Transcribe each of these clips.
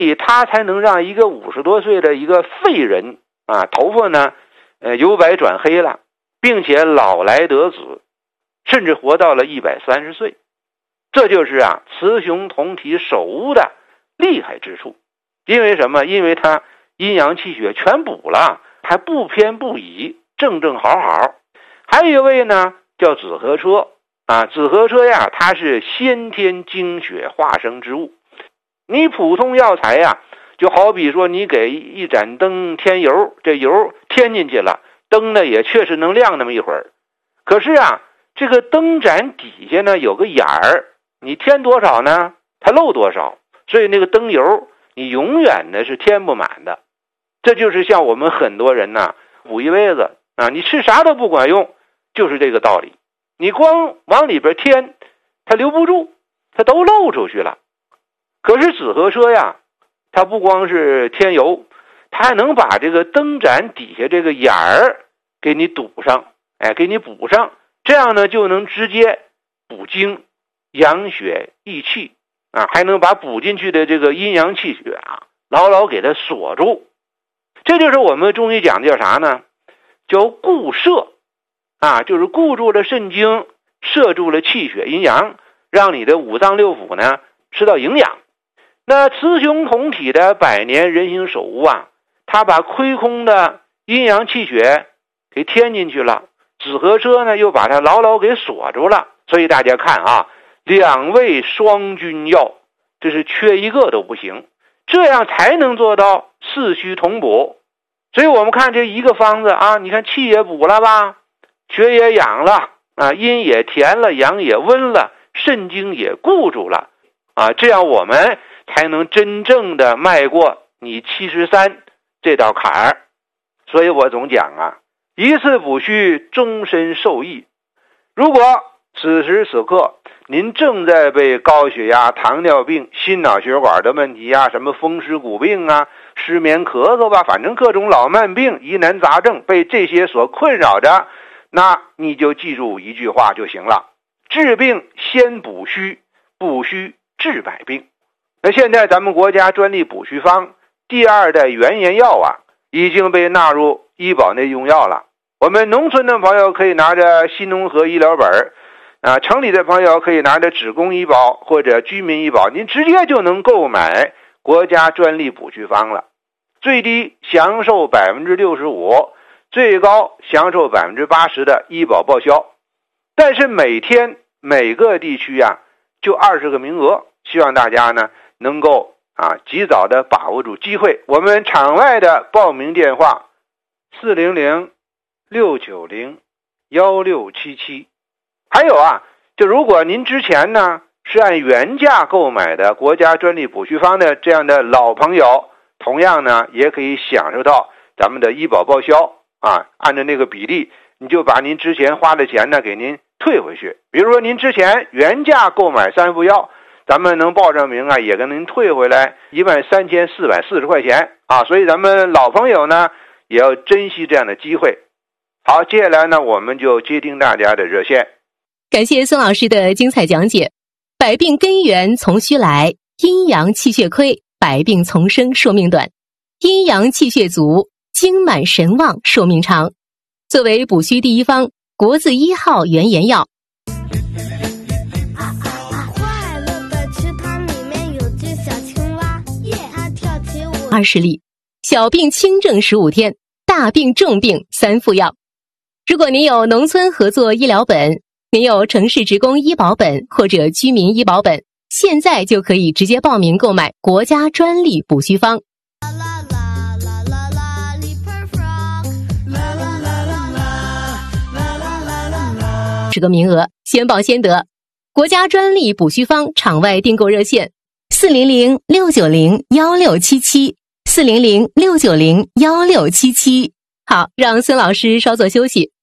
它才能让一个50多岁的一个废人啊，头发呢由白转黑了，并且老来得子，甚至活到了130岁。这就是啊雌雄同体手乌的厉害之处。因为什么？因为它阴阳气血全补了，还不偏不倚，正正好好。还有一位呢叫紫河车啊，紫河车呀，它是先天精血化生之物。你普通药材呀，就好比说你给一盏灯添油，这油添进去了，灯呢也确实能亮那么一会儿。可是啊，这个灯盏底下呢有个眼儿，你添多少呢，它漏多少，所以那个灯油你永远呢是添不满的。这就是像我们很多人呢补一辈子啊，你吃啥都不管用，就是这个道理。你光往里边添，它留不住，它都漏出去了。可是紫河车呀，它不光是添油，它还能把这个灯盏底下这个眼儿给你堵上，给你补上，这样呢就能直接补精养血益气啊，还能把补进去的这个阴阳气血啊牢牢给它锁住。这就是我们中医讲的叫啥呢？叫固摄啊，就是固住了肾精，摄住了气血阴阳，让你的五脏六腑呢吃到营养。那雌雄同体的百年人形手乌啊，它把亏空的阴阳气血给添进去了，紫河车呢又把它牢牢给锁住了。所以大家看啊，两味双君药，这是缺一个都不行，这样才能做到四虚同补。所以我们看这一个方子啊，你看气也补了吧，血也养了啊，阴也填了，阳也温了，肾精也固住了啊，这样我们才能真正的迈过你73这道坎儿。所以我总讲啊，一次补虚终身受益。如果此时此刻您正在被高血压、糖尿病、心脑血管的问题啊，什么风湿骨病啊，失眠咳嗽吧，反正各种老慢病、疑难杂症被这些所困扰着，那你就记住一句话就行了：治病先补虚，补虚治百病。那现在咱们国家专利补虚方第2代原研药啊，已经被纳入医保内用药了。我们农村的朋友可以拿着新农合医疗本啊，城里的朋友可以拿着职工医保或者居民医保，您直接就能购买国家专利补虚方了。最低享受 65%， 最高享受 80% 的医保报销。但是每天每个地区啊就20个名额，希望大家呢能够及早的把握住机会。我们场外的报名电话400-690-1677。还有啊，就如果您之前呢是按原价购买的国家专利补虚方的这样的老朋友，同样呢也可以享受到咱们的医保报销啊，按照那个比例，你就把您之前花的钱呢给您退回去。比如说您之前原价购买3副药，咱们能报上名啊，也跟您退回来13440块钱啊。所以咱们老朋友呢也要珍惜这样的机会。好，接下来呢我们就接听大家的热线。 感谢孙老师的精彩讲解。百病根源从虚来，阴阳气血亏，百病丛生，寿命短；阴阳气血足，精满神旺，寿命长。作为补虚第一方，国字1号原研药。 快乐的池塘里面有只小青蛙，它跳起舞。 20粒，小病轻症15天，大病重病3副药。如果您有农村合作医疗本，您有城市职工医保本或者居民医保本，现在就可以直接报名购买国家专利补虚方。10个名额，先报先得。国家专利补虚方场外订购热线400-690-1677 400-690-1677。好，让孙老师稍作休息。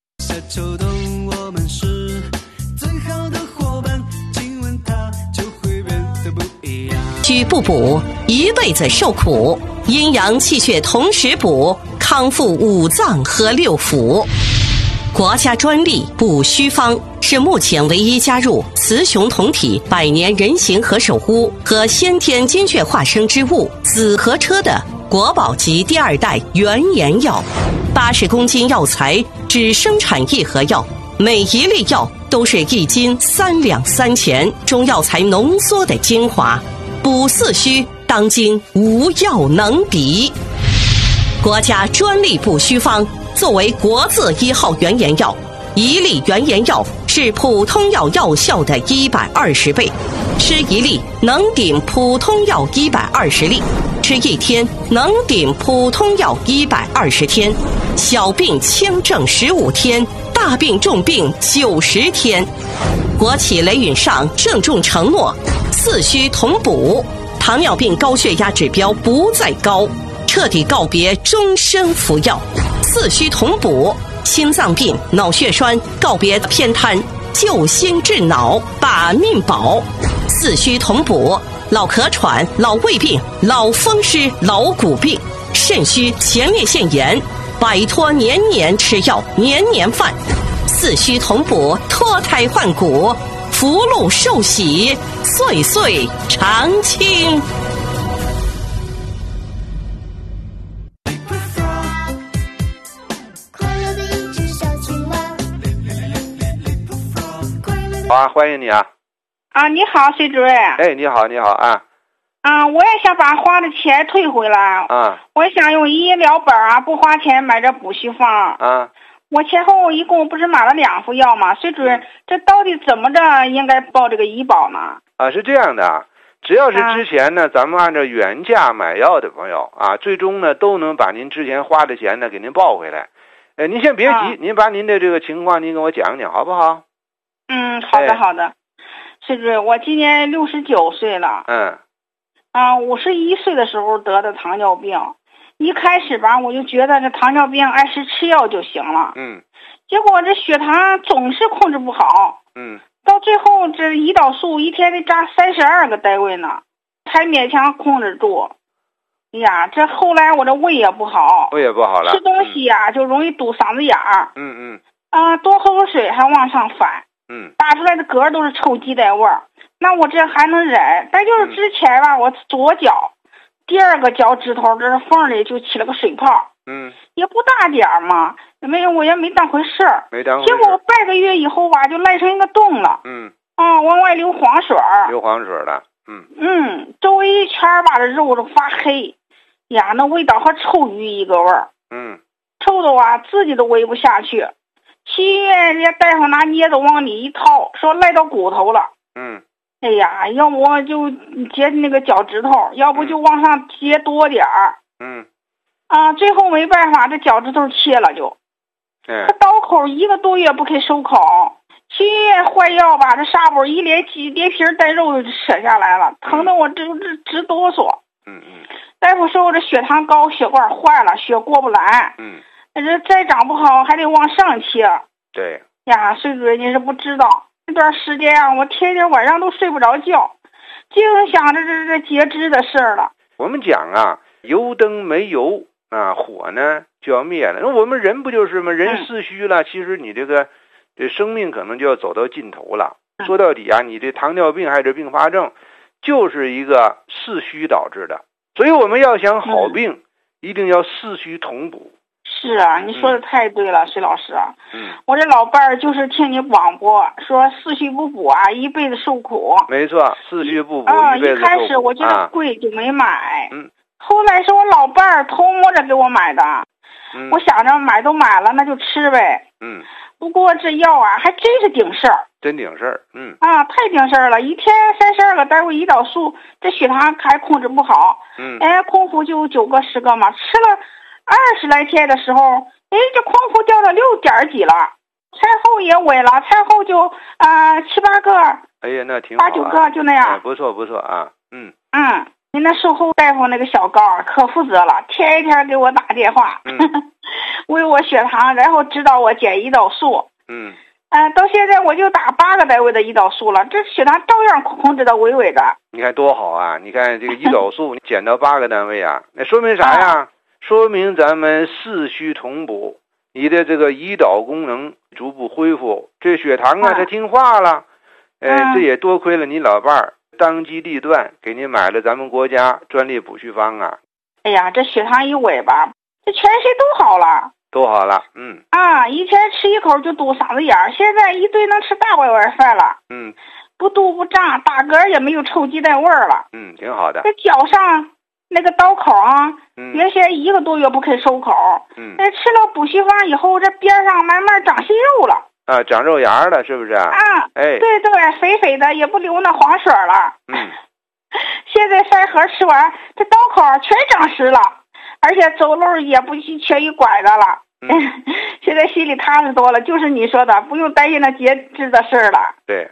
虚不补，一辈子受苦；阴阳气血同时补，康复五脏和六腑。 国家专利补虚方，是目前唯一加入雌雄同体百年人形和守屋和先天精确化生之物紫河车的国宝级第2代原研药。80公斤药材只生产1盒药，每一粒药都是1斤3两3钱，中药材浓缩的精华，补四虚当今无药能比。国家专利补虚方作为国字1号原研药，1粒原研药是普通药药效的120倍，吃1粒能顶普通药120粒，吃1天能顶普通药120天，小病轻症15天，大病重病90天。国企雷允上郑重承诺，四虚同补，糖尿病高血压指标不再高，彻底告别终身服药。四虚同补，心脏病、脑血栓告别偏瘫，救心治脑，把命保。四虚同补，老咳喘、老胃病、老风湿、老骨病、肾虚、前列腺炎，摆脱年年吃药、年年犯。四虚同补，脱胎换骨，福禄寿喜，岁岁常青。 好啊，欢迎你啊！ 啊，你好，崔主任。 哎，你好，你好啊！ 啊，我也想把花的钱退回来。 啊， 我也想用医疗本啊，不花钱买这补虚方。 啊， 我前后一共不是买了2副药吗？崔主任，这到底怎么着应该报这个医保呢？ 啊，是这样的啊，只要是之前呢，咱们按照原价买药的朋友啊，最终呢都能把您之前花的钱呢给您报回来。您先别急，您把您的这个情况您跟我讲讲好不好？ 嗯，好的好的。崔主任，我今年69岁了。 嗯。 51岁的时候得的糖尿病，一开始吧，我就觉得这糖尿病按时吃药就行了。 嗯。 结果这血糖总是控制不好。 嗯。 到最后这胰岛素一天得扎32个单位呢，才勉强控制住。哎呀，这后来我这胃也不好， 胃也不好了， 吃东西呀就容易堵嗓子眼儿。多喝口水还往上反。打出来的嗝都是臭鸡蛋味儿，那我这还能忍。但就是之前吧，我左脚第2个脚趾头这缝里就起了个水泡，也不大点儿嘛，我也没当回事儿。结果半个月以后吧，就赖成一个洞了。往外流黄水儿。 流黄水了。 周围一圈吧，这肉都发黑，呀，那味道和臭鱼一个味儿。臭的啊，自己都喂不下去。去医院，人家大夫拿镊子往里一掏，说赖到骨头了。哎呀，要不我就截那个脚趾头，要不就往上截多点儿。最后没办法，这脚趾头切了就。这刀口1个多月不肯收口，去医院换药吧，这纱布一连皮带肉就扯下来了，疼得我直哆嗦。大夫说我这血糖高，血管坏了，血过不来。这再长不好还得往上切。 对呀，崔主任，你是不知道，那段时间啊，我天天晚上都睡不着觉，净想着这截肢的事儿了。 我们讲啊，油灯没油啊，火呢就要灭了。那我们人不就是吗？人四虚了，其实你这生命可能就要走到尽头了。说到底啊，你这糖尿病还是并发症，就是一个四虚导致的。所以我们要想好病，一定要四虚同补。 是啊，你说的太对了，崔老师。我这老伴儿就是听你广播说四虚不补啊，一辈子受苦。 没错，四虚不补一辈子受苦。 一开始我觉得贵就没买。后来是我老伴儿偷摸着给我买的。我想着买都买了，那就吃呗。不过这药啊，还真是顶事儿。 真顶事儿。 太顶事儿了，一天32个单位胰岛素，这血糖还控制不好。空腹就9个10个嘛，吃了20来天的时候，这空腹掉到6点几了，餐后也稳了，餐后就7、8个， 哎呀，那挺好、啊 8、9个就那样， 不错不错啊， 您那售后大夫那个小高可负责了，天天给我打电话，喂我血糖，然后指导我减胰岛素，到现在我就打8个单位的胰岛素了，这血糖照样控制的稳稳的。 你看多好啊！你看这个胰岛素你减到8个单位啊，那说明啥呀？说明咱们四虚同补。 你的这个胰岛功能逐步恢复，这血糖啊它听话了。这也多亏了你老伴儿当机立断给您买了咱们国家专利补虚方啊。 哎呀，这血糖一稳吧，这全身都好了。 都好了， 以前吃一口就堵嗓子眼儿，现在一顿能吃大碗饭了。不肚不胀，打嗝也没有臭鸡蛋味儿了。 挺好的。 这脚上那个刀口啊，原先1个多月不肯收口。吃了补虚方以后，这边上慢慢长新肉了。 长肉芽了，是不是啊？ 对对，肥肥的，也不流那黄水了。现在3盒吃完，这刀口全长实了，而且走路也不缺一拐的了。现在心里踏实多了，就是你说的，不用担心那截肢的事儿了。 对，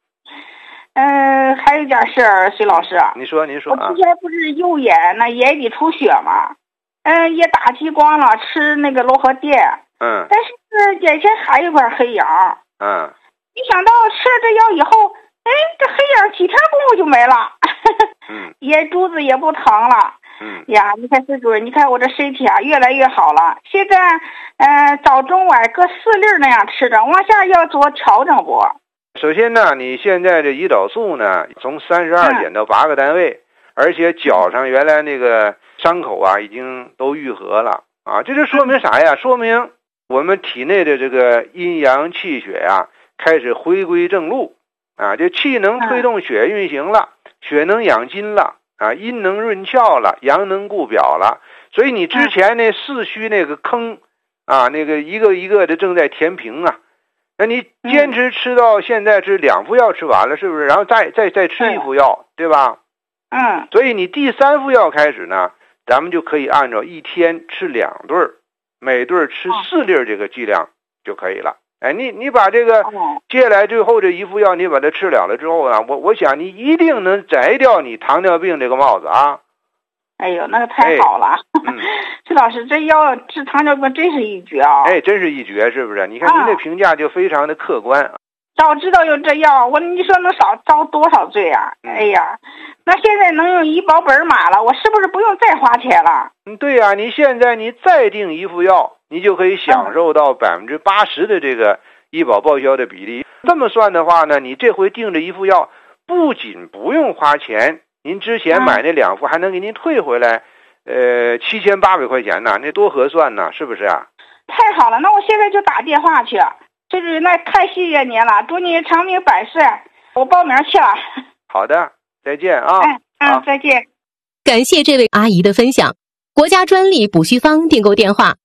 还有点事儿，徐老师。 你说啊。 我之前不是右眼那眼底出血吗？也打激光了，吃那个柔和电。但是眼前还有一块黑影。没想到吃了这药以后，这黑影几天功夫就没了。眼珠子也不疼了。呀，你看施主任，你看我这身体啊越来越好了。现在早中晚各4粒那样吃着，往下要做调整不？ 首先呢，你现在的胰岛素呢从32减到8个单位，而且脚上原来那个伤口啊已经都愈合了啊，这就说明啥呀？说明我们体内的这个阴阳气血呀开始回归正路啊，这气能推动血运行了，血能养筋了啊，阴能润窍了，阳能固表了，所以你之前那四虚那个坑啊，那个一个一个的正在填平啊。那你坚持吃到现在是2副药吃完了，是不是？然后再吃1副药，对吧？所以你第3副药开始呢，咱们就可以按照1天吃2顿，每顿吃4粒这个剂量就可以了。你把这个接下来最后这1副药你把它吃了之后呢，我想你一定能摘掉你糖尿病这个帽子啊。 哎呦，那个太好了！徐老师，这药治糖尿病真是一绝啊！ 真是一绝，是不是？你看您这评价就非常的客观。 早知道有这药，你说能少遭多少罪啊？哎呀，那现在能用医保本码了，我是不是不用再花钱了？ 对呀，你现在你再订1副药，你就可以享受到80%的这个医保报销的比例。这么算的话呢，你这回订这1副药，不仅不用花钱。您之前买那2副还能给您退回来，7800块钱呢，那多合算呢，是不是啊？ 太好了，那我现在就打电话去。那太谢谢您了，祝您长命百岁，我报名去了。 好的，再见啊。 再见。 感谢这位阿姨的分享。国家专利补虚方订购电话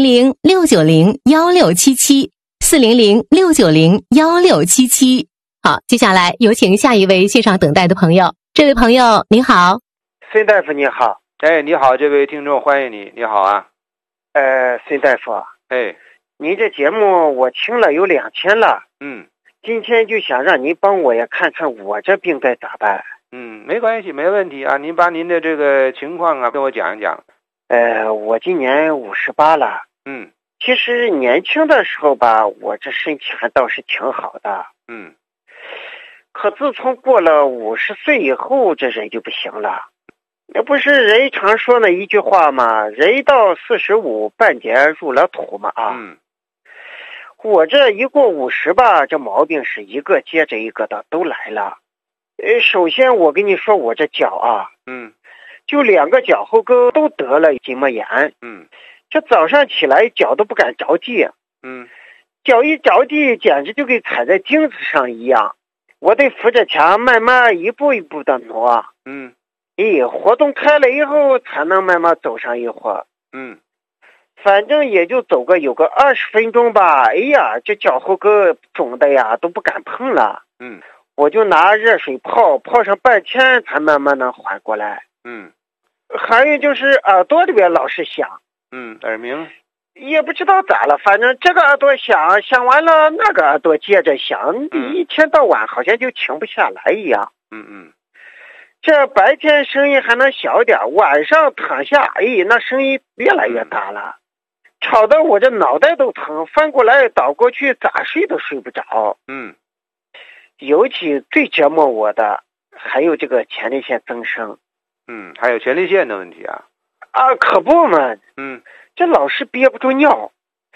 ：400-690-1677，400-690-1677。好，接下来有请下一位线上等待的朋友。这位朋友您好。 孙大夫你好。 你好，这位听众欢迎你。你好啊。 孙大夫。您这节目我听了有2天了。今天就想让您帮我也看看我这病该咋办。 没关系，没问题啊。您把您的这个情况啊跟我讲一讲。 我今年58了。其实年轻的时候吧，我这身体还倒是挺好的。可自从过了50岁以后，这人就不行了。那不是人常说那一句话吗？人到45半点入了土嘛啊。我这一过50吧，这毛病是一个接着一个的都来了。首先我跟你说，我这脚啊，就2个脚后跟都得了筋膜炎。这早上起来脚都不敢着地。脚一着地简直就跟踩在钉子上一样，我得扶着墙慢慢一步一步的挪。活动开了以后才能慢慢走上一会儿。反正也就走个有个20分钟吧。哎呀，这脚后跟肿的呀都不敢碰了。我就拿热水泡上半天才慢慢能缓过来。还有就是耳朵里边老是响。 耳鸣。 也不知道咋了，反正这个耳朵响完了，那个耳朵接着响，一天到晚好像就停不下来一样。这白天声音还能小点，晚上躺下，那声音越来越大了，吵得我这脑袋都疼，翻过来倒过去，咋睡都睡不着。尤其最折磨我的还有这个前列腺增生。 还有前列腺的问题啊？ 可不嘛。这老是憋不住尿。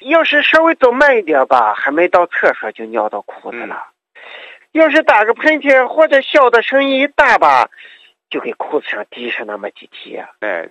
要是稍微走慢一点吧，还没到厕所就尿到裤子了。要是打个喷嚏或者笑的声音一大吧，就给裤子上滴上那么几滴。 哎，